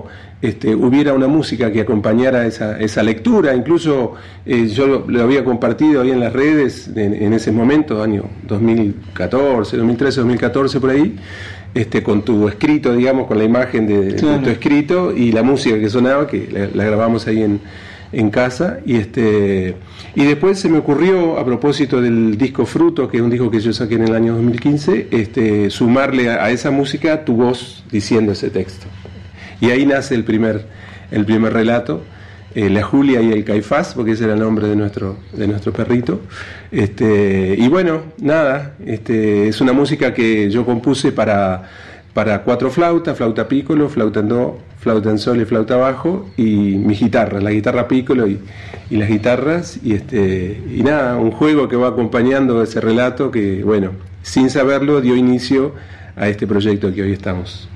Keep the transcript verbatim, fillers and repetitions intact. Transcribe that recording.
bueno, este, hubiera una música que acompañara esa, esa lectura. Incluso eh, yo lo, lo había compartido ahí en las redes en, en ese momento, año dos mil catorce, dos mil trece, dos mil catorce, por ahí, este, con tu escrito, digamos, con la imagen de, claro. de tu escrito y la música que sonaba, que la, la grabamos ahí en, en casa. Y este y después se me ocurrió, a propósito del disco Fruto, que es un disco que yo saqué en el año dos mil quince, este, sumarle a, a esa música tu voz diciendo ese texto. Y ahí nace el primer, el primer relato, eh, La Julia y el Caifás, porque ese era el nombre de nuestro, de nuestro perrito. Este, y bueno, nada, este, es una música que yo compuse para, para cuatro flautas, flauta piccolo, flauta en do, flauta en sol y flauta bajo, y mi guitarra, la guitarra piccolo y, y las guitarras, y este y nada, un juego que va acompañando ese relato que, bueno, sin saberlo dio inicio a este proyecto que hoy estamos